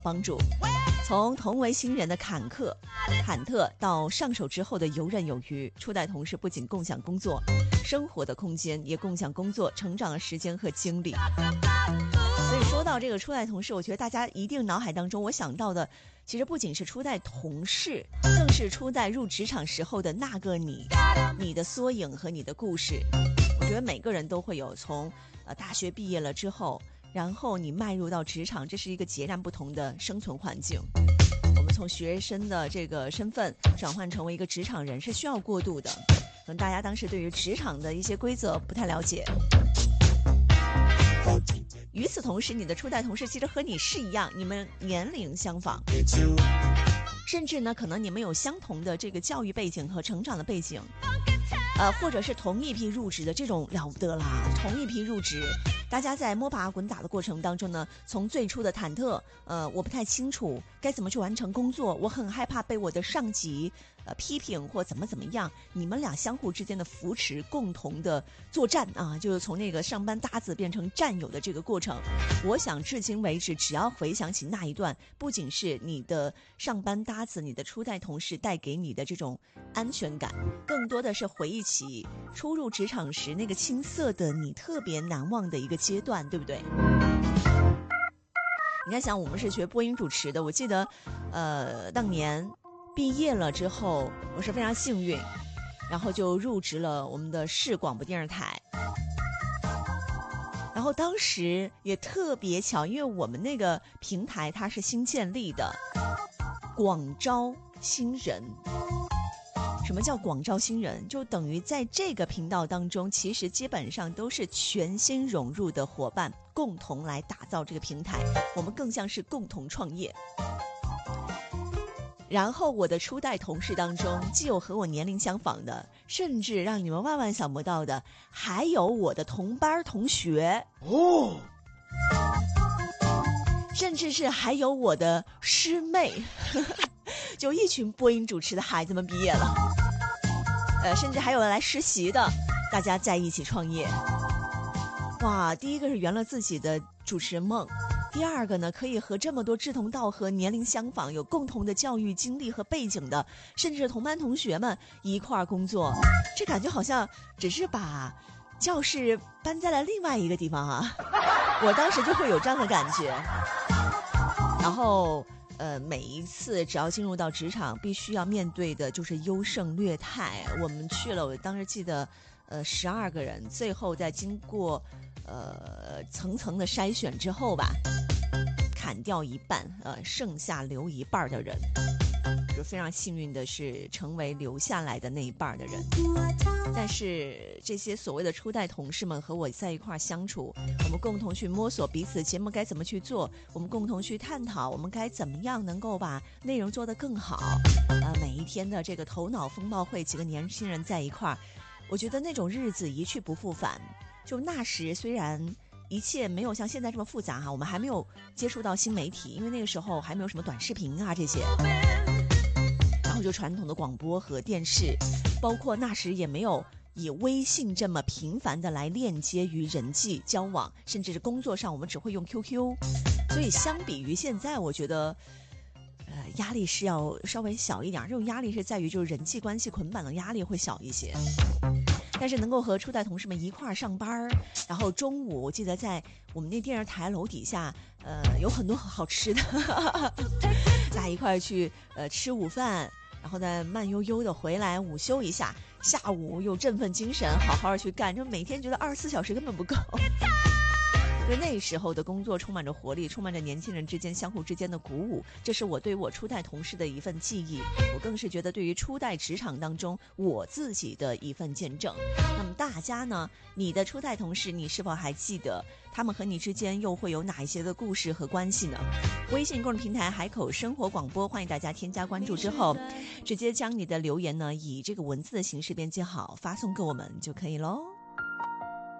帮助。从同为新人的坎坷到上手之后的游刃有余，初代同事不仅共享工作生活的空间，也共享工作成长的时间和精力。所以说到这个初代同事，我觉得大家一定脑海当中我想到的其实不仅是初代同事，更是初代入职场时候的那个你的缩影和你的故事。我觉得每个人都会有从大学毕业了之后，然后你迈入到职场，这是一个截然不同的生存环境。我们从学生的这个身份转换成为一个职场人是需要过渡的，可能大家当时对于职场的一些规则不太了解。与此同时，你的初代同事其实和你是一样，你们年龄相仿，甚至呢可能你们有相同的这个教育背景和成长的背景，或者是同一批入职的，这种了不得啦！同一批入职，大家在摸爬滚打的过程当中呢，从最初的忐忑，我不太清楚该怎么去完成工作，我很害怕被我的上级批评或怎么样，你们俩相互之间的扶持，共同的作战啊，就是从那个上班搭子变成战友的这个过程。我想至今为止，只要回想起那一段，不仅是你的上班搭子，你的初代同事带给你的这种安全感，更多的是回忆起初入职场时那个青涩的你特别难忘的一个阶段，对不对？你看想我们是学播音主持的，我记得当年毕业了之后，我是非常幸运，然后就入职了我们的市广播电视台。然后当时也特别巧，因为我们那个平台它是新建立的，广招新人。什么叫广招新人？就等于在这个频道当中，其实基本上都是全新融入的伙伴，共同来打造这个平台。我们更像是共同创业。然后我的初代同事当中，既有和我年龄相仿的，甚至让你们万万想不到的，还有我的同班同学哦，甚至是还有我的师妹，就一群播音主持的孩子们毕业了，甚至还有来实习的，大家在一起创业。哇，第一个是圆了自己的主持人梦，第二个呢，可以和这么多志同道合、年龄相仿、有共同的教育经历和背景的，甚至同班同学们一块儿工作，这感觉好像只是把教室搬在了另外一个地方啊！我当时就会有这样的感觉。然后每一次只要进入到职场，必须要面对的就是优胜劣汰。我们去了，我当时记得12个人，最后在经过层层的筛选之后吧，砍掉一半，剩下留一半的人，就非常幸运的是成为留下来的那一半的人。但是这些所谓的初代同事们和我在一块相处，我们共同去摸索彼此的节目该怎么去做，我们共同去探讨我们该怎么样能够把内容做得更好。每一天的这个头脑风暴会，几个年轻人在一块，我觉得那种日子一去不复返。就那时虽然一切没有像现在这么复杂哈，我们还没有接触到新媒体，因为那个时候还没有什么短视频啊这些，然后就传统的广播和电视，包括那时也没有以微信这么频繁的来链接于人际交往，甚至是工作上我们只会用 QQ， 所以相比于现在，我觉得压力是要稍微小一点，这种压力是在于就是人际关系捆绑的压力会小一些。但是能够和初代同事们一块儿上班，然后中午我记得在我们那电视台楼底下，有很多好吃的，大家一块儿去吃午饭，然后呢慢悠悠的回来午休一下，下午又振奋精神，好好的去干，就每天觉得24小时根本不够。因为那时候的工作充满着活力，充满着年轻人之间相互之间的鼓舞，这是我对我初代同事的一份记忆，我更是觉得对于初代职场当中我自己的一份见证。那么大家呢，你的初代同事你是否还记得他们和你之间又会有哪一些的故事和关系呢？微信公众平台海口生活广播，欢迎大家添加关注之后，直接将你的留言呢以这个文字的形式编辑好发送给我们就可以咯。